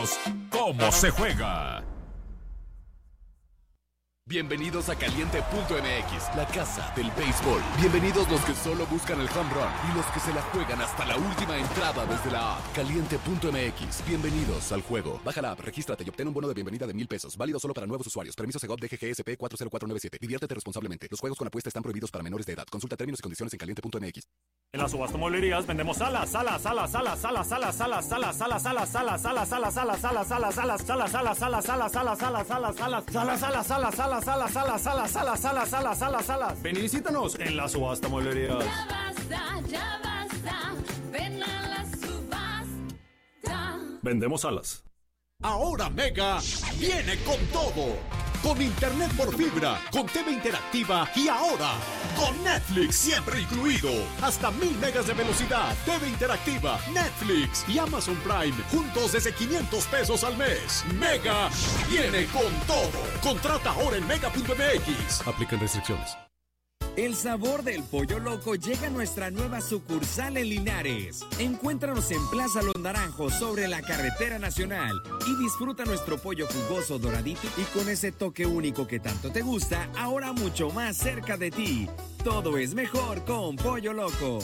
presentamos Cómo se juega. Bienvenidos a Caliente.mx, la casa del béisbol. Bienvenidos los que solo buscan el home run y los que se la juegan hasta la última entrada desde la app. Caliente.mx, bienvenidos al juego. Baja la app, regístrate y obtén un bono de bienvenida de $1,000. Válido solo para nuevos usuarios. Permiso Segov DGGSP 40497. Diviértete responsablemente. Los juegos con apuesta están prohibidos para menores de edad. Consulta términos y condiciones en Caliente.mx. En las subasta mueblerías vendemos salas. Ven y visítanos en las subasta mueblerías. Ya basta, ven a la subasta. Vendemos salas. Ahora Mega viene con todo. Con internet por fibra, con TV interactiva y ahora con Netflix siempre incluido. Hasta 1000 megas de velocidad, TV interactiva, Netflix y Amazon Prime juntos desde $500 al mes. Mega viene con todo. Contrata ahora en mega.mx. Aplican restricciones. El sabor del Pollo Loco llega a nuestra nueva sucursal en Linares. Encuéntranos en Plaza Los Naranjos sobre la Carretera Nacional y disfruta nuestro pollo jugoso doradito y con ese toque único que tanto te gusta, ahora mucho más cerca de ti. Todo es mejor con Pollo Loco.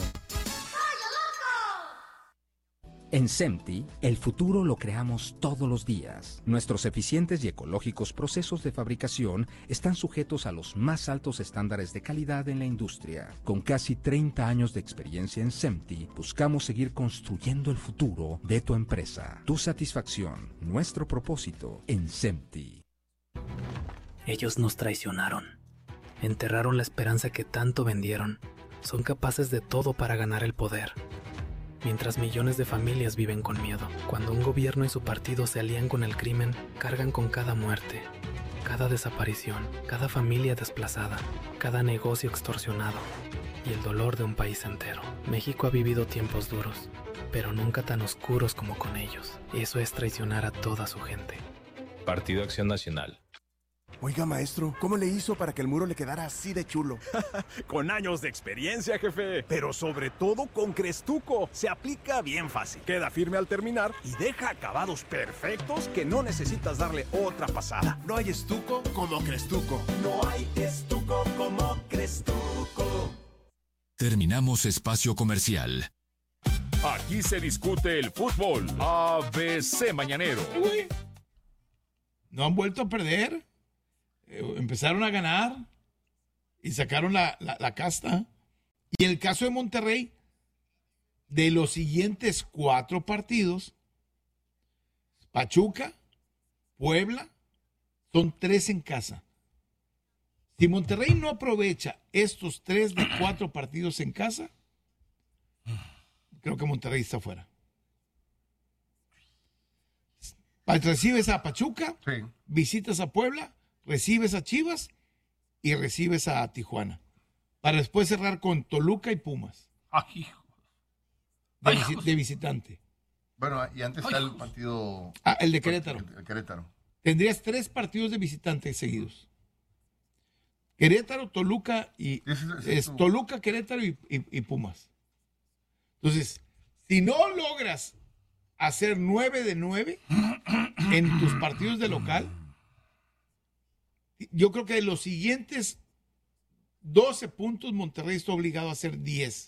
En SEMTI, el futuro lo creamos todos los días. Nuestros eficientes y ecológicos procesos de fabricación están sujetos a los más altos estándares de calidad en la industria. Con casi 30 años de experiencia en SEMTI, buscamos seguir construyendo el futuro de tu empresa. Tu satisfacción, nuestro propósito en SEMTI. Ellos nos traicionaron. Enterraron la esperanza que tanto vendieron. Son capaces de todo para ganar el poder. Mientras millones de familias viven con miedo. Cuando un gobierno y su partido se alían con el crimen, cargan con cada muerte, cada desaparición, cada familia desplazada, cada negocio extorsionado y el dolor de un país entero. México ha vivido tiempos duros, pero nunca tan oscuros como con ellos. Eso es traicionar a toda su gente. Partido Acción Nacional. Oiga, maestro, ¿cómo le hizo para que el muro le quedara así de chulo? Con años de experiencia, jefe. Pero sobre todo con Crestuco. Se aplica bien fácil. Queda firme al terminar y deja acabados perfectos que no necesitas darle otra pasada. No hay estuco como Crestuco. No hay estuco como Crestuco. Terminamos espacio comercial. Aquí se discute el fútbol. ABC Mañanero. No han vuelto a perder. Empezaron a ganar y sacaron la casta. Y el caso de Monterrey, de los siguientes 4 partidos, Pachuca, Puebla, son 3 en casa. Si Monterrey no aprovecha estos 3 de 4 partidos en casa, creo que Monterrey está fuera. Recibes a Pachuca, sí. Visitas a Puebla, recibes a Chivas y recibes a Tijuana. Para después cerrar con Toluca y Pumas. Ay, de visitante. Bueno, y antes está el partido... el de Querétaro. El Querétaro. Tendrías 3 partidos de visitante seguidos. Querétaro, Toluca y... Toluca, Querétaro y Pumas. Entonces, si no logras hacer 9 de 9 en tus partidos de local, yo creo que de los siguientes 12 puntos Monterrey está obligado a hacer 10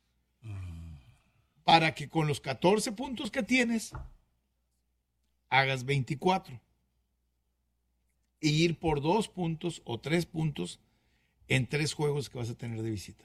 para que con los 14 puntos que tienes hagas 24 y ir por 2 puntos o 3 puntos en 3 juegos que vas a tener de visita.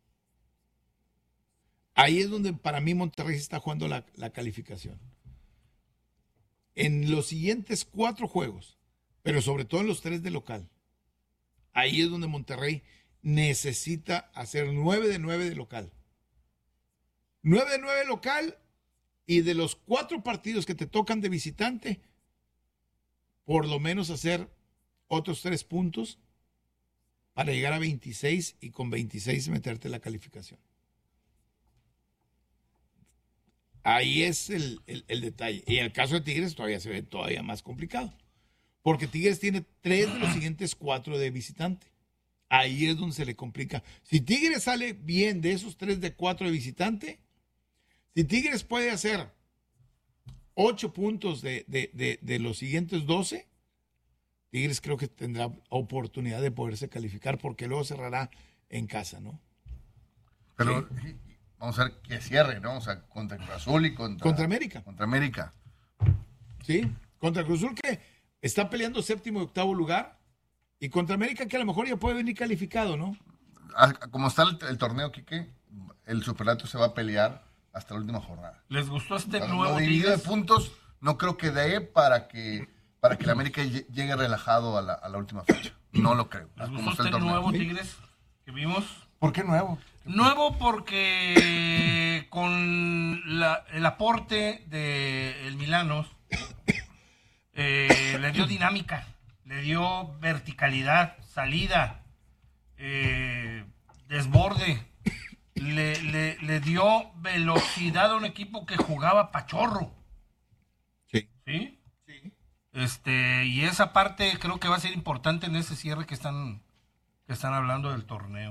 Ahí es donde para mí Monterrey está jugando la calificación. En los siguientes 4 juegos, pero sobre todo en los 3 de local, ahí es donde Monterrey necesita hacer 9 de 9 de local. 9 de 9 local y de los 4 partidos que te tocan de visitante, por lo menos hacer otros 3 puntos para llegar a 26 y con 26 meterte la calificación. Ahí es el detalle. Y el caso de Tigres todavía se ve todavía más complicado. Porque Tigres tiene 3 de los siguientes 4 de visitante. Ahí es donde se le complica. Si Tigres sale bien de esos 3 de 4 de visitante, si Tigres puede hacer 8 puntos de los siguientes 12, Tigres creo que tendrá oportunidad de poderse calificar porque luego cerrará en casa, ¿no? Pero vamos a ver que cierre, ¿no? O sea, contra Cruz Azul y contra América. Contra América. Sí, contra Cruz Azul que está peleando 7º y 8º lugar y contra América que a lo mejor ya puede venir calificado, ¿no? Como está el torneo, Quique, el superlato se va a pelear hasta la última jornada. ¿Les gustó este nuevo Lo dividido de puntos, no creo que dé para que el América llegue relajado a la última fecha. No lo creo. ¿Les gustó este nuevo Tigres que vimos? ¿Por qué nuevo? Nuevo porque con el aporte de el Milanos le dio dinámica, le dio verticalidad, salida, desborde, le dio velocidad a un equipo que jugaba pachorro. Sí. ¿Sí? Y esa parte creo que va a ser importante en ese cierre que están hablando del torneo.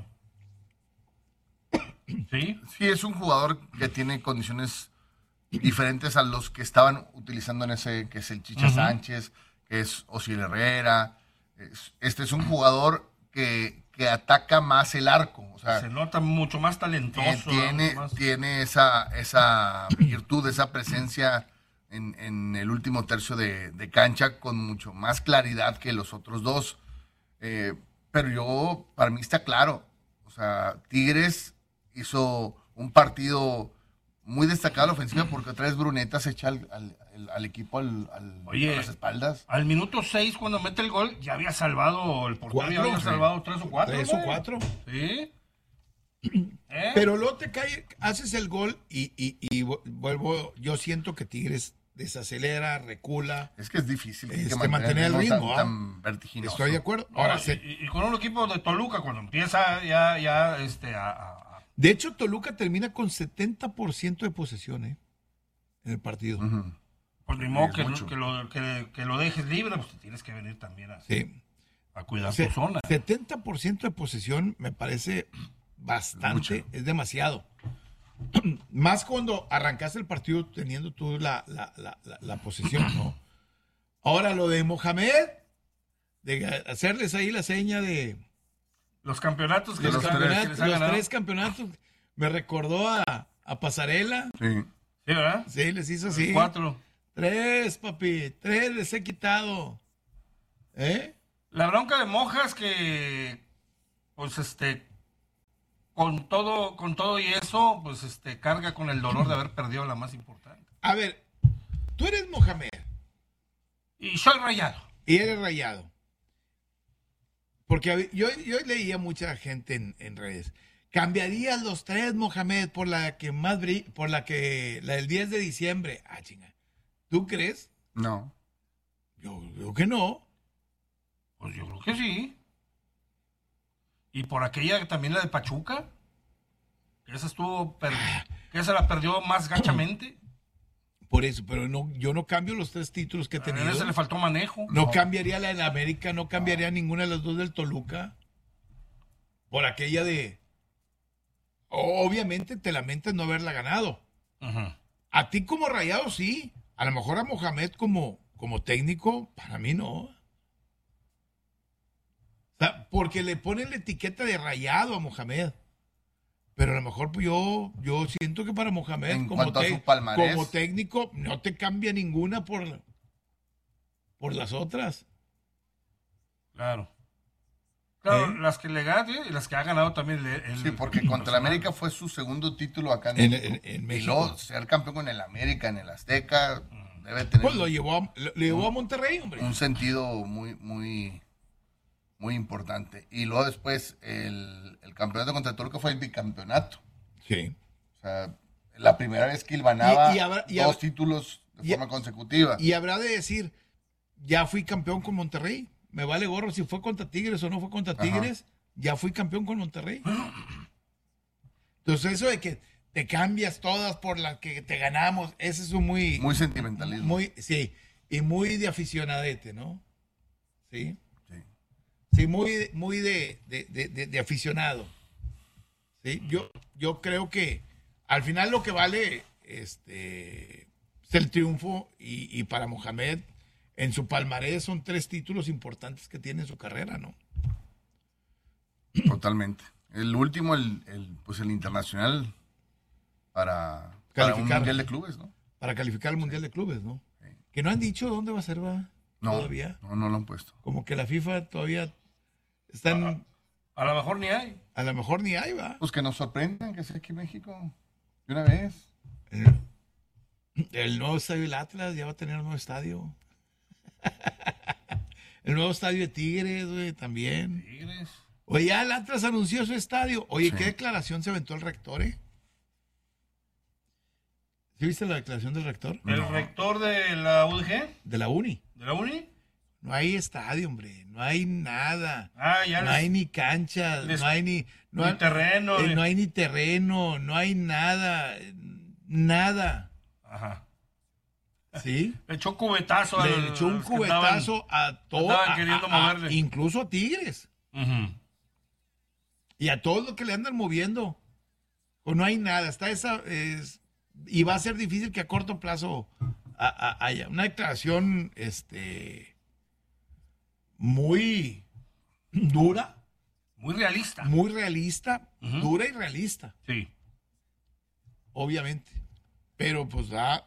¿Sí? Sí, es un jugador que tiene condiciones diferentes a los que estaban utilizando en ese, que es el Chicha Sánchez, que es Osiel Herrera. Este es un jugador que ataca más el arco. O sea, se nota mucho más talentoso. Tiene esa virtud, esa presencia en el último tercio de cancha con mucho más claridad que los otros dos. Pero para mí está claro. O sea, Tigres hizo un partido muy destacado a la ofensiva porque otra vez Bruneta se echa al equipo a las espaldas. Al minuto 6 cuando mete el gol ya había salvado el portero, había salvado 3 o 4. 3 o 4. Sí. Pero luego te cae, haces el gol y vuelvo, yo siento que Tigres desacelera, recula. Es que es difícil mantener el ritmo. Tan vertiginoso. Estoy de acuerdo. Ahora, y con un equipo de Toluca cuando empieza ya De hecho, Toluca termina con 70% de posesión en el partido. Pues ni modo que lo dejes libre, pues tienes que venir también a cuidar tu zona. 70% de posesión me parece bastante, es demasiado. Más cuando arrancaste el partido teniendo tú la posesión, ¿no? Ahora lo de Mohamed, de hacerles ahí la seña de... Los campeonatos los 3 campeonatos. Me recordó a Pasarela. Sí. Sí, ¿verdad? Sí, les hizo así. 4. 3, papi. 3 les he quitado. La bronca de Mojas que, pues, con todo y eso, pues, carga con el dolor de haber perdido la más importante. A ver, tú eres Mohamed. Y soy Rayado. Y eres Rayado. Porque yo leía mucha gente en redes. ¿Cambiarías los 3, Mohamed, por la que más la del 10 de diciembre? Ah, chinga. ¿Tú crees? No. Yo creo que no. Pues yo creo que sí. Y por aquella también la de Pachuca, que esa la perdió más gachamente. Por eso, pero no, yo no cambio los 3 títulos que he tenido. A ese le faltó manejo. No cambiaría la de la América, no cambiaría ninguna de las 2 del Toluca. Por aquella de... Obviamente te lamentas no haberla ganado. A ti como Rayado sí. A lo mejor a Mohamed como técnico, para mí no. O sea, porque le ponen la etiqueta de Rayado a Mohamed. Pero a lo mejor pues, yo siento que para Mohamed como técnico no te cambia ninguna por las otras. Claro. Las que le gana y las que ha ganado también. Sí, porque contra el América fue su segundo título acá en México. Y luego ser campeón con el América, en el Azteca, debe tener... Pues lo llevó a Monterrey, hombre. Un sentido muy, muy, muy importante. Y luego después el campeonato contra Toluca fue el bicampeonato. Sí. O sea, la primera vez que hilvanaba 2 títulos de forma consecutiva. Y habrá de decir, ya fui campeón con Monterrey. Me vale gorro si fue contra Tigres o no fue contra Tigres. Ya fui campeón con Monterrey. Entonces eso de que te cambias todas por las que te ganamos, ese es un muy sentimentalismo. Sí, y muy de aficionadete, ¿no? Sí. Sí, muy de aficionado. Sí, yo creo que al final lo que vale Es el triunfo y para Mohamed, en su palmarés son 3 títulos importantes que tiene en su carrera, ¿no? Totalmente. El último, el internacional para un mundial de clubes, ¿no? Para calificar al mundial de clubes, ¿no? Sí. Que no han dicho dónde va a ser, ¿va? No, todavía. No lo han puesto. Como que la FIFA todavía están... A lo mejor ni hay. A lo mejor ni hay, ¿va? Pues que nos sorprendan que sea aquí en México. De una vez. El nuevo estadio del Atlas ya va a tener un nuevo estadio. El nuevo estadio de Tigres, güey, también. Tigres. Oye, ya el Atlas anunció su estadio. Oye, ¿qué declaración se aventó el rector, ¿Sí viste la declaración del rector? ¿El rector de la UDG? De la Uni. ¿De la Uni? No hay estadio, hombre. No hay nada. No hay ni canchas. No hay ni terreno. No hay ni terreno. No hay nada. Nada. Ajá. ¿Sí? Le echó cubetazo Le echó un cubetazo a todos. Queriendo moverle. Incluso a Tigres. Uh-huh. Y a todos los que le andan moviendo. O no hay nada. Está esa... y va a ser difícil que a corto plazo haya una declaración muy dura. Muy realista. Muy realista. Uh-huh. Dura y realista. Sí. Obviamente. Pero pues da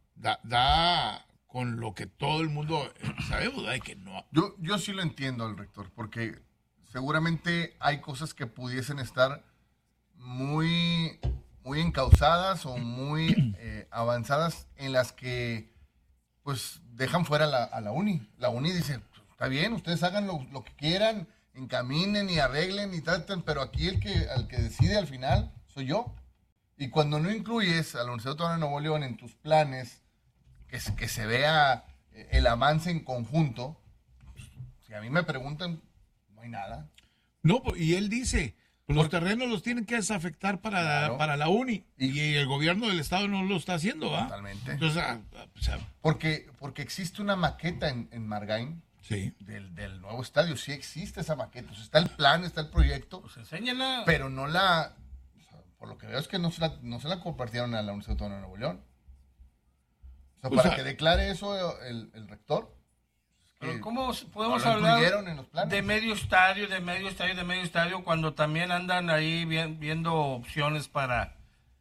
con lo que todo el mundo sabemos, ¿verdad? Que no. Yo sí lo entiendo al rector, porque seguramente hay cosas que pudiesen estar muy encausadas o muy avanzadas en las que pues dejan fuera a la Uni. La Uni dice, está bien, ustedes hagan lo que quieran, encaminen y arreglen y traten, pero aquí al que decide al final soy yo. Y cuando no incluyes a la Universidad Autónoma de Nuevo León en tus planes, que se vea el avance en conjunto, si a mí me preguntan, no hay nada. No, y él dice, pues los terrenos los tienen que desafectar para la Uni, y el gobierno del estado no lo está haciendo, ¿va? Totalmente. Entonces, porque existe una maqueta en Margain. Sí. Del nuevo estadio, sí existe esa maqueta, o sea, está el plan, está el proyecto, pues enséñala. Pero no por lo que veo es que no se la compartieron a la Universidad Autónoma de Nuevo León. O sea, para que declare eso el rector. Pero ¿cómo podemos hablar de medio estadio cuando también andan ahí viendo opciones para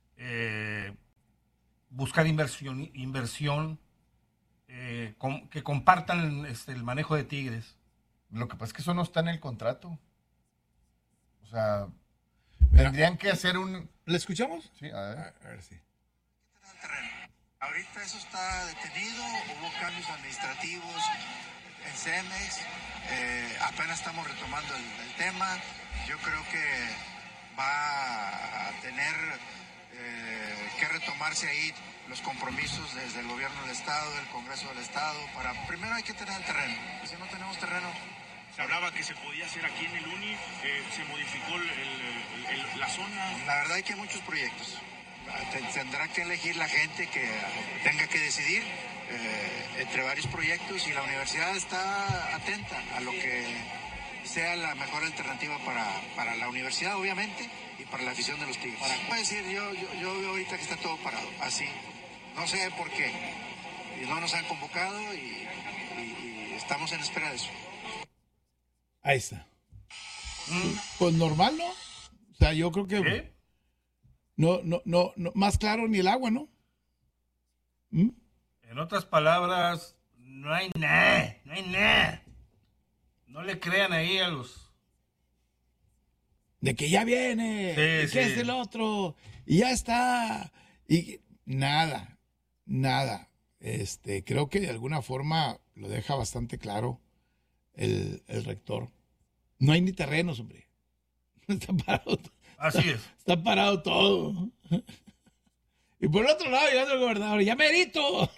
buscar inversión que compartan el manejo de Tigres? Lo que pasa es que eso no está en el contrato. O sea, tendrían que hacer un... ¿Le escuchamos? Sí, a ver si. Ahorita eso está detenido, hubo cambios administrativos en CEMEX, apenas estamos retomando el tema. Yo creo que va a tener que retomarse ahí los compromisos desde el gobierno del estado, del Congreso del estado, primero hay que tener el terreno, y si no tenemos terreno... Se hablaba que se podía hacer aquí en el Uni, se modificó la zona. La verdad es que hay muchos proyectos. Tendrá que elegir la gente que tenga que decidir entre varios proyectos, y la universidad está atenta a lo que sea la mejor alternativa para la universidad, obviamente, y para la afición de los Tigres. Puedo decir, yo veo ahorita que está todo parado, así. No sé por qué. Y no nos han convocado y estamos en espera de eso. Ahí está. Pues normal, ¿no? O sea, yo creo que no, más claro ni el agua, ¿no? En otras palabras, no hay nada. No le crean ahí a los... De que ya viene, y que es el otro, y ya está, y nada. Creo que de alguna forma lo deja bastante claro el rector. No hay ni terrenos, hombre. Está parado. Así es. Está parado todo. Y por el otro lado, llegando el gobernador, ¡ya merito!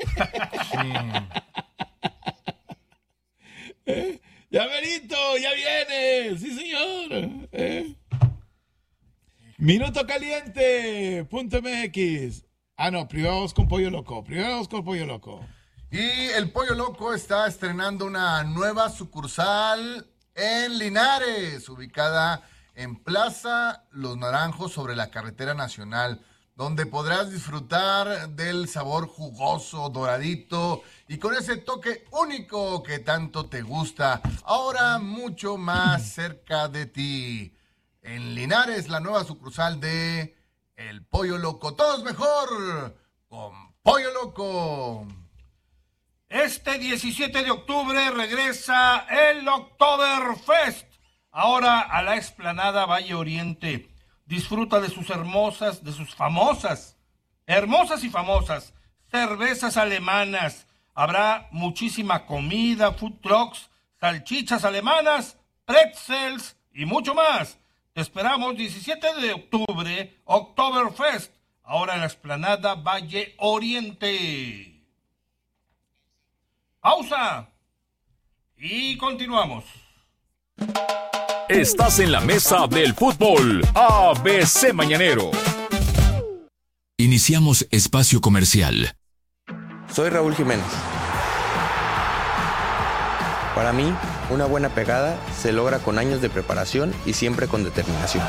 ¡Ya merito! ¡Ya viene! ¡Sí, señor! Minuto caliente. .mx. No, primero vamos con Pollo Loco. Y el Pollo Loco está estrenando una nueva sucursal en Linares, ubicada en Plaza Los Naranjos, sobre la carretera nacional, donde podrás disfrutar del sabor jugoso, doradito y con ese toque único que tanto te gusta. Ahora mucho más cerca de ti. En Linares, la nueva sucursal de El Pollo Loco. Todo es mejor con Pollo Loco. Este 17 de octubre regresa el Oktoberfest, ahora a la explanada Valle Oriente. Disfruta de sus hermosas y famosas cervezas alemanas. Habrá muchísima comida, food trucks, salchichas alemanas, pretzels y mucho más. Te esperamos 17 de octubre, Oktoberfest, ahora en la explanada Valle Oriente. Pausa y continuamos. Estás en la mesa del fútbol ABC Mañanero. Iniciamos espacio comercial. Soy Raúl Jiménez. Para mí, una buena pegada se logra con años de preparación y siempre con determinación.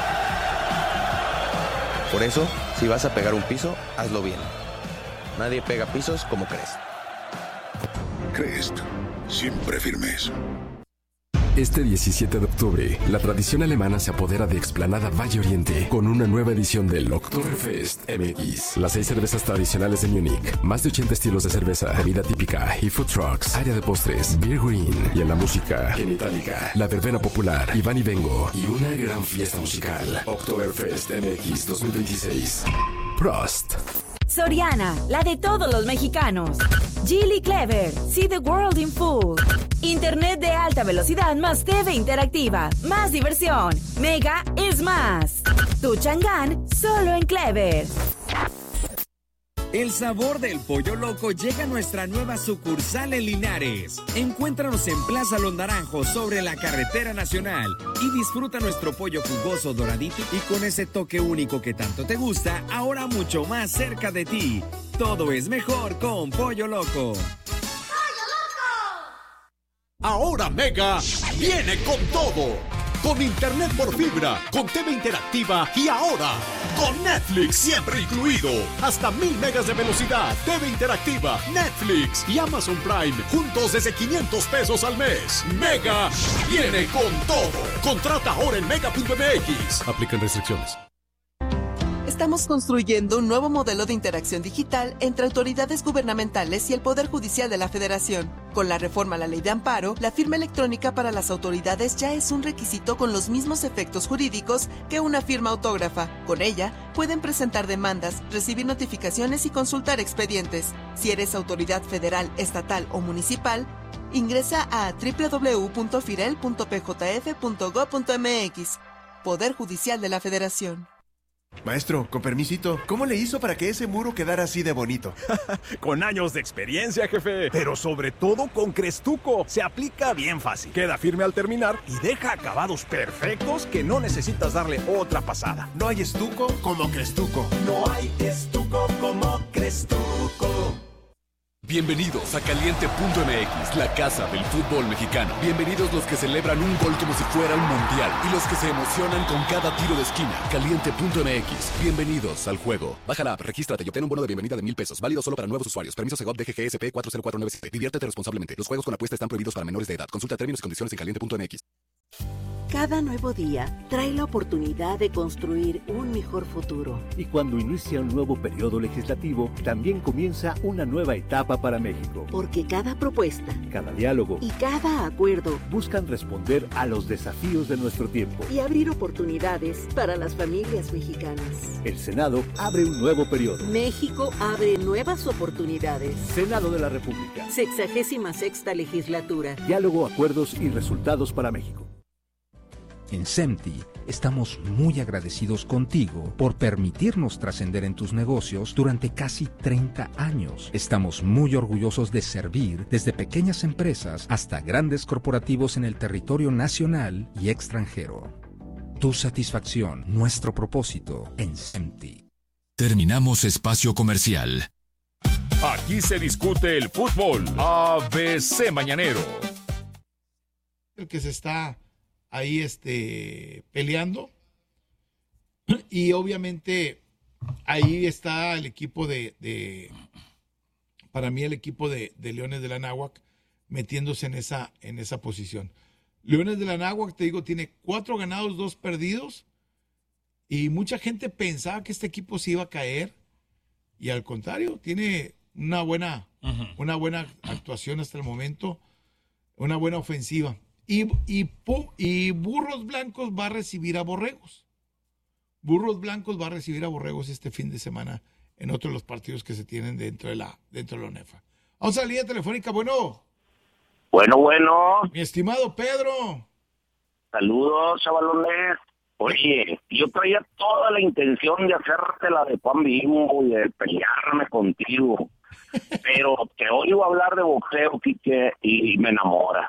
Por eso, si vas a pegar un piso, hazlo bien. Nadie pega pisos como Crest. Crest, siempre firmes. Este 17 de octubre, la tradición alemana se apodera de Explanada Valle Oriente con una nueva edición del Oktoberfest MX. Las 6 cervezas tradicionales de Múnich, más de 80 estilos de cerveza, comida típica y food trucks, área de postres, beer green y en la música, en Itálica, la verbena popular, Iván y Vengo y una gran fiesta musical. Oktoberfest MX 2026. Prost. Soriana, la de todos los mexicanos. Geely Clever, see the world in full. Internet de alta velocidad más TV interactiva, más diversión. Mega es más. Tu Chang'an, solo en Clever. El sabor del Pollo Loco llega a nuestra nueva sucursal en Linares. Encuéntranos en Plaza Los Naranjos sobre la Carretera Nacional y disfruta nuestro pollo jugoso, doradito y con ese toque único que tanto te gusta, ahora mucho más cerca de ti. Todo es mejor con Pollo Loco. Ahora Mega viene con todo. Con internet por fibra, con TV interactiva y ahora con Netflix siempre incluido. Hasta 1000 megas de velocidad, TV interactiva, Netflix y Amazon Prime juntos desde 500 pesos al mes. Mega viene con todo. Contrata ahora en mega.mx. Aplican restricciones. Estamos construyendo un nuevo modelo de interacción digital entre autoridades gubernamentales y el Poder Judicial de la Federación. Con la reforma a la Ley de Amparo, la firma electrónica para las autoridades ya es un requisito con los mismos efectos jurídicos que una firma autógrafa. Con ella, pueden presentar demandas, recibir notificaciones y consultar expedientes. Si eres autoridad federal, estatal o municipal, ingresa a www.firel.pjf.gov.mx. Poder Judicial de la Federación. Maestro, con permisito, ¿cómo le hizo para que ese muro quedara así de bonito? Con años de experiencia, jefe. Pero sobre todo con Crestuco. Se aplica bien fácil. Queda firme al terminar y deja acabados perfectos que no necesitas darle otra pasada. No hay estuco como Crestuco. No hay estuco como Crestuco. Bienvenidos a Caliente.mx, la casa del fútbol mexicano. Bienvenidos los que celebran un gol como si fuera un mundial y los que se emocionan con cada tiro de esquina. Caliente.mx, bienvenidos al juego. Baja la app, regístrate y obtén un bono de bienvenida de 1,000 pesos. Válido solo para nuevos usuarios. Permiso Segov DGGSP 40497. Diviértete responsablemente. Los juegos con apuesta están prohibidos para menores de edad. Consulta términos y condiciones en Caliente.mx. Cada nuevo día trae la oportunidad de construir un mejor futuro. Y cuando inicia un nuevo periodo legislativo, también comienza una nueva etapa para México. Porque cada propuesta, cada diálogo y cada acuerdo buscan responder a los desafíos de nuestro tiempo y abrir oportunidades para las familias mexicanas. El Senado abre un nuevo periodo. México abre nuevas oportunidades. Senado de la República. 66ª legislatura. Diálogo, acuerdos y resultados para México. En SEMTI estamos muy agradecidos contigo por permitirnos trascender en tus negocios durante casi 30 años. Estamos muy orgullosos de servir desde pequeñas empresas hasta grandes corporativos en el territorio nacional y extranjero. Tu satisfacción, nuestro propósito en SEMTI. Terminamos espacio comercial. Aquí se discute el fútbol. ABC Mañanero. El que se está ahí peleando y obviamente ahí está el equipo para mí el equipo de Leones de la Náhuac metiéndose en esa posición. Leones de la Náhuac, te digo, tiene 4 ganados, 2 perdidos, y mucha gente pensaba que este equipo se iba a caer, y al contrario, tiene una buena actuación hasta el momento, una buena ofensiva. Y Burros Blancos va a recibir a Borregos. Burros Blancos va a recibir a Borregos este fin de semana en otro de los partidos que se tienen dentro de la ONEFA. Vamos a la línea telefónica. Bueno. Mi estimado Pedro. Saludos, chavalones. Oye, yo traía toda la intención de hacerte la de pan Bimbo y de pelearme contigo. Pero te oigo hablar de boxeo, Quique, y me enamora.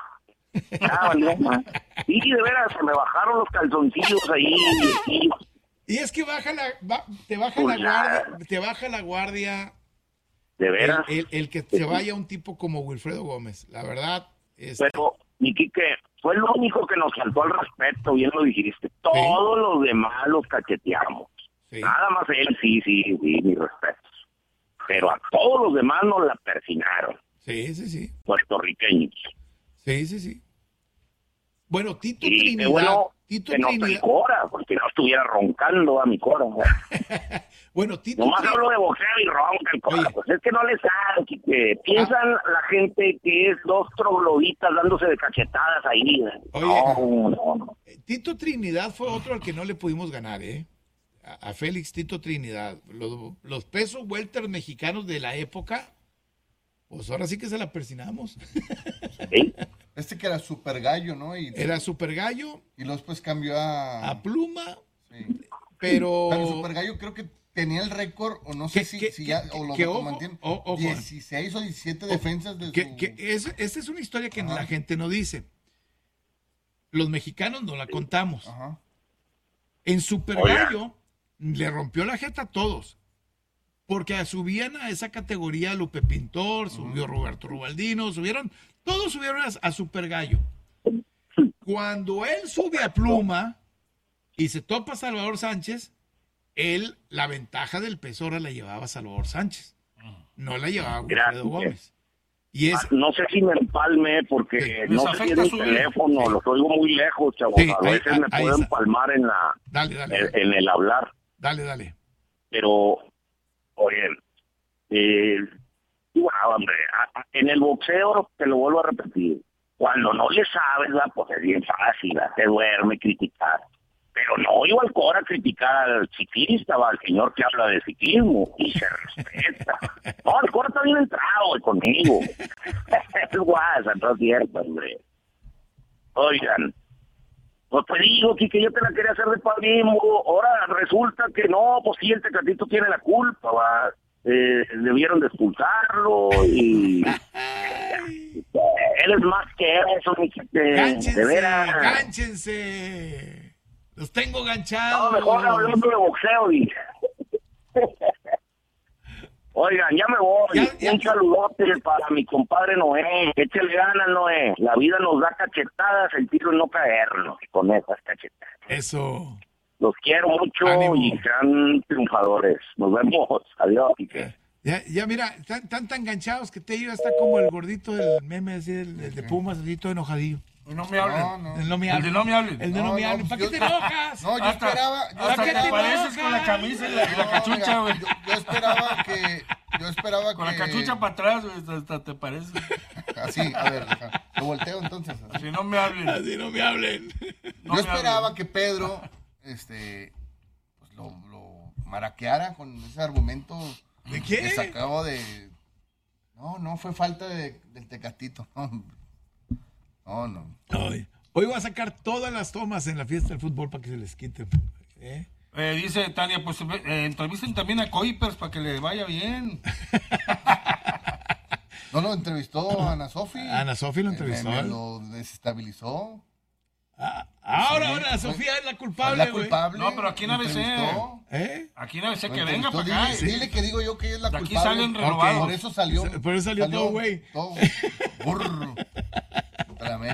Sí, de veras, se me bajaron los calzoncillos ahí. Y es que te baja la guardia. ¿De veras? El que se vaya un tipo como Wilfredo Gómez, la verdad. Pero, mi Quique, fue lo único que nos faltó al respeto, bien lo dijiste. Todos los demás los cacheteamos. Sí. Nada más él, sí, mis respetos. Pero a todos los demás nos la persinaron. Sí. Puertorriqueños. Sí. Bueno, Tito y Trinidad. Bueno, Tito que Trinidad. No te cora, porque no estuviera roncando a mi cora. Bueno, Tito nomás hablo de boxeo y ronca el cora. Pues es que no le sabe, que piensan la gente que es 2 trogloditas dándose de cachetadas ahí. No. Tito Trinidad fue otro al que no le pudimos ganar, a Félix Tito Trinidad. Los pesos welter mexicanos de la época, pues ahora sí que se la persinamos. ¿Sí? Que era Super Gallo, ¿no? Era Super Gallo. Y luego después cambió a Pluma. Sí. Pero Super Gallo creo que tenía el récord, o no sé si ya, o lo mantiene, 16 o 17 defensas de esa es una historia que la gente no dice. Los mexicanos no la contamos. Ajá. En Super Gallo le rompió la jeta a todos. Porque subían a esa categoría Lupe Pintor, subió Roberto Rubaldino, todos subieron a Super Gallo. Cuando él sube a Pluma y se topa a Salvador Sánchez, la ventaja del peso ahora la llevaba Salvador Sánchez, no la llevaba Wilfredo Gómez. Y no sé si me empalme porque no sé si es mi teléfono, lo oigo muy lejos, chavos. A veces me puedo empalmar en el hablar. Dale. Pero, oye, hombre, en el boxeo, te lo vuelvo a repetir, cuando no le sabes, pues es bien fácil, te duerme criticar. Pero no iba al cora a criticar al ciclista, al señor que habla de ciclismo, y se respeta. No, el cora está bien entrado conmigo. Es guasa, no es cierto, hombre. Oigan, pues te digo, que yo te la quería hacer de padrino, ahora resulta que no, pues sí, el Tecatito tiene la culpa, va. Debieron de expulsarlo y él es más que eso, de veras. ¡Cánchense! Los tengo ganchados. No, mejor hablando de boxeo, Oigan, ya me voy. Un saludote para mi compadre Noé. Échale ganas, Noé. La vida nos da cachetadas, el tiro es no caernos con esas cachetadas. Eso. Los quiero mucho. Ánimo. Y sean triunfadores. Nos vemos. Adiós. Ya mira, están tan enganchados que te está como el gordito del meme así, el de Pumas, así todo enojadillo. No me hablen. El no me hablen. ¿Para qué te enojas? No, yo esperaba. ¿Para qué te pareces con la camisa y la cachucha, güey? Yo esperaba que. Con la cachucha para atrás, güey, hasta te parece. Así, a ver, lo volteo entonces. Así no me hablen. Yo esperaba que Pedro, pues lo maraqueara con ese argumento. ¿De qué? Que sacaba de. No fue falta del Tecatito. No. Hoy va a sacar todas las tomas en la fiesta del fútbol para que se les quite. Dice Tania, pues entrevisten también a Coipers para que le vaya bien. No, entrevistó a Ana Sofi. Ana Sofi lo entrevistó. Lo desestabilizó. Ahora Ana Sofía es la culpable, güey. No, pero aquí en ABC. Aquí en ABC que venga para acá. Dile que digo yo que ella es la culpable. Aquí salen renovados. Por eso salió. Por eso salió todo, güey. Todo. Burro.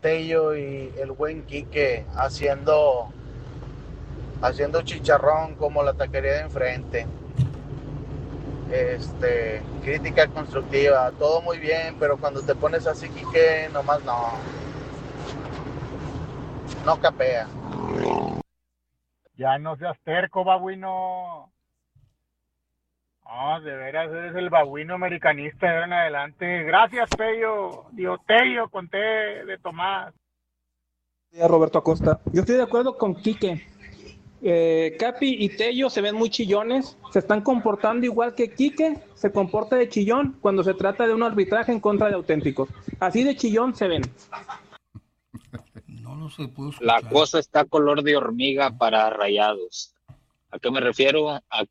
Tello y el buen Quique haciendo chicharrón como la taquería de enfrente. Crítica constructiva, todo muy bien, pero cuando te pones así, Quique, nomás no capea. Ya no seas terco, babuino. No, de veras eres el babuino americanista de ahora en adelante. Gracias, Tello con T de Tomás. Roberto Acosta. Yo estoy de acuerdo con Quique. Capi y Tello se ven muy chillones, se están comportando igual que Quique se comporta de chillón cuando se trata de un arbitraje en contra de auténticos. Así de chillón se ven. No se puede escuchar. La cosa está color de hormiga para Rayados. ¿A qué me refiero? A